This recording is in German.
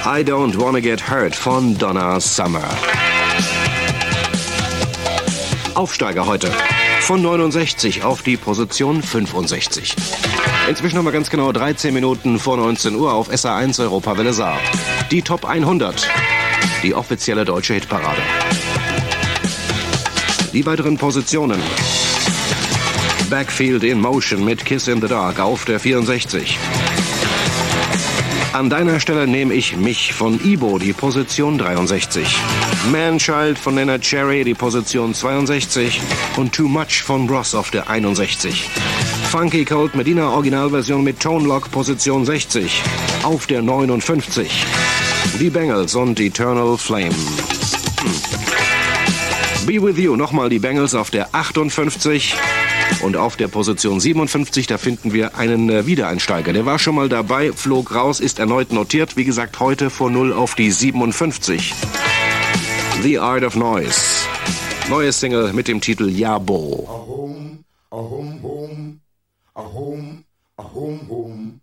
I Don't Wanna Get Hurt von Donna Summer. Aufsteiger heute. Von 69 auf die Position 65. Inzwischen haben wir ganz genau 13 Minuten vor 19 Uhr auf SA1 Europawelle Saar. Die Top 100. Die offizielle deutsche Hitparade. Die weiteren Positionen. Backfield in Motion mit Kiss in the Dark auf der 64. An deiner Stelle nehme ich mich von Ibo, die Position 63. Manchild von Leonard Cherry, die Position 62. Und Too Much von Ross auf der 61. Funky Cold Medina Originalversion mit Tone Lock, Position 60. Auf der 59. Die Bangles und Eternal Flame. Be With You, nochmal die Bangles auf der 58. Und auf der Position 57, da finden wir einen Wiedereinsteiger. Der war schon mal dabei, flog raus, ist erneut notiert. Wie gesagt, heute vor 0 auf die 57. The Art of Noise. Neues Single mit dem Titel Yabo. A home, a home, home, a home, a home, home.